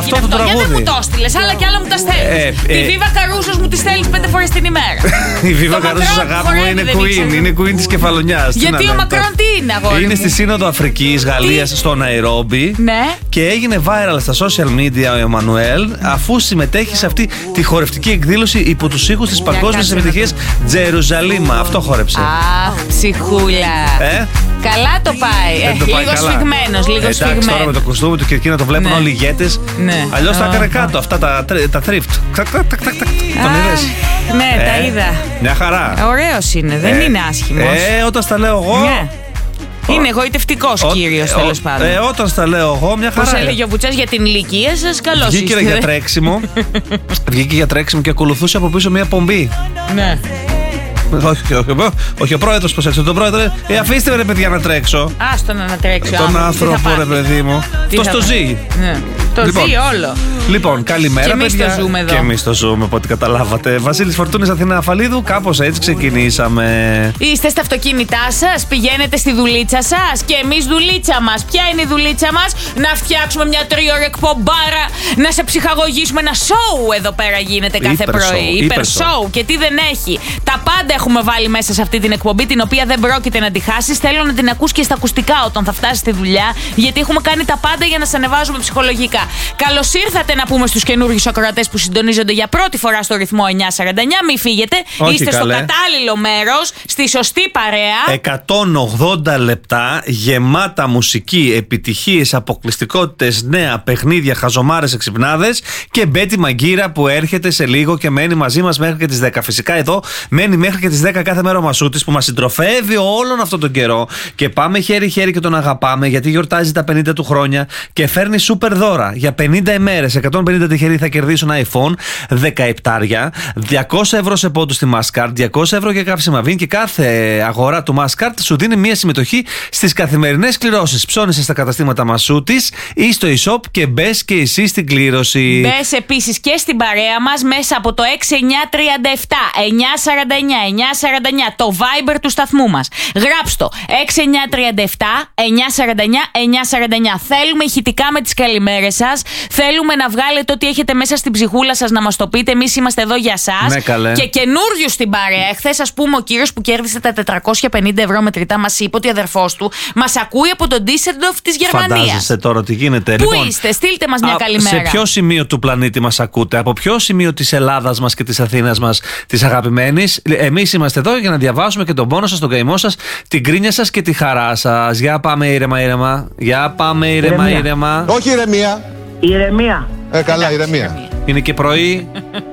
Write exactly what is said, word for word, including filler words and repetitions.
αυτό το τραγούδι. Γιατί δεν μου το έστειλες, άλλα και άλλα μου τα στέλνεις. Ε, Τη ε, Βίβα Καρούσος μου τη στέλνεις πέντε φορές την ημέρα. Η Βίβα Καρούσος, αγάπη μου, είναι queen. Είναι queen της Κεφαλονιάς. Γιατί ο Μακρόν τι είναι, αγόρι? Είναι στη Σύνοδο Αφρικής Γαλλίας στο Ναϊρόμπι. Ναι. Και έγινε viral στα social media ο Εμμανουέλ, αφού συμμετέχει σε αυτή τη χορευτική εκδήλωση υπό τους ήχους της παγκόσμιας επιτυχίας Τζερουζαλήμα. Αυτό χόρεψε. Αχ, ψυχούλα. Ε? Καλά το πάει. Ε, το πάει λίγο καλά. σφιγμένος, λίγο Εντάξει, σφιγμένος. τώρα με το κοστούμι του και εκεί να το βλέπουν Ναι. όλοι οι ηγέτες. Ναι. Αλλιώς θα Α, έκανε α. κάτω αυτά τα, τα thrift. Τακ, τακ, τακ, τακ, τακ. Τον Α, είδες? ναι, τα Ε, είδα. Μια χαρά. Ωραίος είναι, δεν Ε, είναι άσχημος. Ε, όταν στα λέω εγώ. Ναι. Είναι εγωιτευτικός ο- κύριος, ο- τέλος πάντων. Ε, όταν στα λέω εγώ, μια χαρά. Πώς είναι. έλεγε ο Βουτσάς για την ηλικία σας, καλώς Βγήκε είστε. για τρέξιμο. Βγήκε για τρέξιμο και ακολουθούσε από πίσω μια πομπή. Ναι. Όχι, όχι, όχι, όχι ο πρόεδρος, προσέξτε τον πρόεδρο. Ε, αφήστε με ρε παιδιά να τρέξω. Άστον να τρέξει ο Τον άνθρωπος, τι θα άνθρωπο, ρε πάθει. παιδί μου. Τι Το θα στο πάθει. ζει. Ναι. Το Λοιπόν. ζει όλο. Λοιπόν, καλημέρα, Και εμείς παιδιά. το ζούμε εδώ. Και εμείς το ζούμε, από ό,τι καταλάβατε. Βασίλης Φορτούνης, Αθηνά Αφαλίδου, κάπως έτσι ξεκινήσαμε. Είστε στα αυτοκίνητά σας, πηγαίνετε στη δουλίτσα σας και εμείς δουλίτσα μας. Ποια είναι η δουλίτσα μας? Να φτιάξουμε μια τρίωρη εκπομπάρα, να σε ψυχαγωγήσουμε. Ένα show εδώ πέρα γίνεται κάθε Hyper πρωί. show, Υπερ hyper show. show. Και τι δεν έχει. Τα πάντα έχουμε βάλει μέσα σε αυτή την εκπομπή, την οποία δεν πρόκειται να τη χάσεις. Θέλω να την ακούς και στα ακουστικά όταν θα φτάσεις στη δουλειά, γιατί έχουμε κάνει τα πάντα για να σε ανεβάζουμε ψυχολογικά. Καλώς ήρθατε να πούμε στους καινούργιους ακροατές που συντονίζονται για πρώτη φορά στο ρυθμό εννιά σαράντα εννιά. Μην φύγετε. Όχι, Είστε καλέ. στο κατάλληλο μέρος, στη σωστή παρέα. εκατόν ογδόντα λεπτά γεμάτα μουσική, επιτυχίες, αποκλειστικότητες, νέα παιχνίδια, χαζομάρες, εξυπνάδες και Μπέτη Μαγκύρα που έρχεται σε λίγο και μένει μαζί μας μέχρι και τις δέκα. Φυσικά εδώ μένει μέχρι και τις δέκα κάθε μέρα ο Μασούτης που μας συντροφεύει όλον αυτόν τον καιρό και πάμε χέρι-χέρι και τον αγαπάμε γιατί γιορτάζει τα πενήντα του χρόνια και φέρνει σούπερ δώρα για πενήντα ημέρες. εκατόν πενήντα τυχεροί θα κερδίσουν iPhone δεκαεπτά, διακόσια ευρώ σε πόντους στη Mastercard, διακόσια ευρώ για καύσιμα Vin και κάθε αγορά του Mastercard σου δίνει μια συμμετοχή στις καθημερινές κληρώσεις. Ψώνεσαι στα καταστήματα Μασούτης ή στο e-shop και μπες και εσύ στην κλήρωση. Μπες επίσης και στην παρέα μας μέσα από το έξι εννιά τρία επτά εννιά σαράντα εννιά εννιά σαράντα εννιά, το Viber του σταθμού μας. Γράψ' το έξι εννιά τρία επτά εννιά σαράντα εννιά εννιά σαράντα εννιά. Θέλουμε ηχητικά με τις καλημέρες σας. Θέλουμε να βγάλετε ό,τι έχετε μέσα στην ψυχούλα σας να μας το πείτε. Εμείς είμαστε εδώ για σας. Ναι, καλέ. Και καινούριου στην παρέα. Χθες, ας πούμε, ο κύριος που κέρδισε τα τετρακόσια πενήντα ευρώ μετρητά μας είπε ότι ο αδερφός του μας ακούει από τον Ντίσσελντορφ της Γερμανίας. Φαντάζεσαι τώρα τι γίνεται. Πού Λοιπόν, είστε, στείλτε μας μια Α, καλημέρα. Σε ποιο σημείο του πλανήτη μας ακούτε, από ποιο σημείο της Ελλάδας μας και της Αθήνας μας, της αγαπημένης? Εμείς είμαστε εδώ για να διαβάσουμε και τον πόνο σας, τον καημό σας, την κρίνια σας και τη χαρά σας. Για πάμε ήρεμα, ήρεμα. Για πάμε ήρεμα, Ηρεμία. ήρεμα. Όχι ηρεμία. Ηρεμία. Ε, καλά, Εντάξει, ηρεμία. Είναι και πρωί.